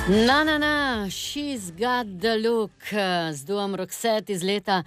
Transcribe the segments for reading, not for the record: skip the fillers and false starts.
She's got the look z duom Roxette iz leta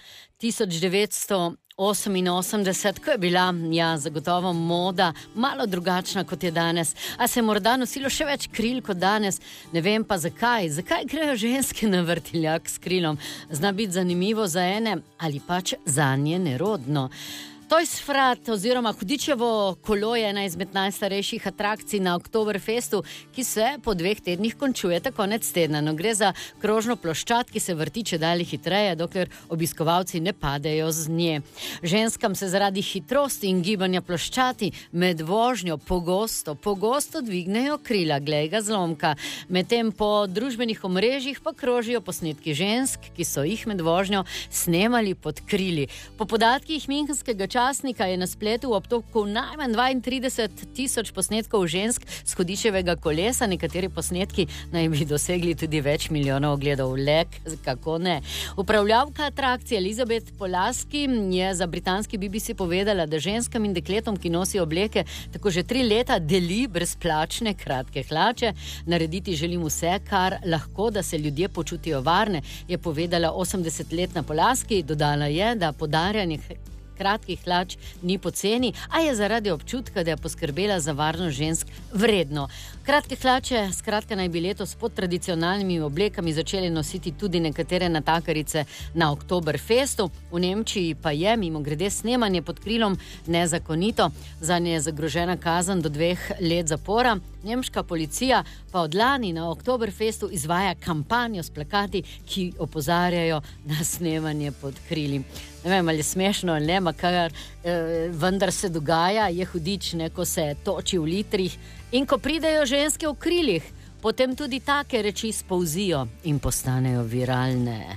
1988, ko je bila, zagotovo moda malo drugačna kot je danes, a se je morda nosilo še več kril kot danes, ne vem pa zakaj. Zakaj grejo ženske na vrtiljak s krilom? Zna biti zanimivo za ene ali pač zanje nerodno. Toys Frat oziroma Hudičevo kolo je ena izmed najstarejših atrakcij na Oktoberfestu, ki se po 2 tednih končuje ta konec tedna. No, gre za krožno ploščad, ki se vrti čedalje hitreje, dokler obiskovalci ne padejo z nje. Ženskam se zaradi hitrosti in gibanja ploščadi med vožnjo pogosto dvignejo krila, glej ga zlomka. Medtem po družbenih omrežjih pa krožijo posnetki žensk, ki so jih med vožnjo snemali pod krili. Po podatkih münchenskega časnika je na spletu v obtoku najmanj 32.000 posnetkov žensk s Hudičevega kolesa, nekateri posnetki naj bi dosegli tudi več milijonov ogledov. Lek, kako ne. Upravljavka atrakcije Elizabeth Polaski je za britanski BBC povedala, da ženskam in dekletom, ki nosijo obleke, tako že 3 leta deli brezplačne kratke hlače. Narediti želim vse, kar lahko, da se ljudje počutijo varne, je povedala 80-letna Polaski. Dodala je, da podarjanje kratkih hlač ni poceni, a je zaradi občutka, da je poskrbela za varnost žensk, vredno. Kratke hlače skratka naj bi letos pod tradicionalnimi oblekami začeli nositi tudi nekatere natakarice na Oktoberfestu. V Nemčiji pa je mimogrede snemanje pod krilom nezakonito. Zanje je zagrožena kazen do 2 let zapora. Nemška policija pa od lani na Oktoberfestu izvaja kampanjo s plakati, ki opozarjajo na snemanje pod krili. Ne vem, ali je smešno ali ne, kar vendar se dogaja, je hudič, ko se toči v litrih in ko pridejo ženske v krilih, potem tudi take reči spolzijo in postanejo viralne.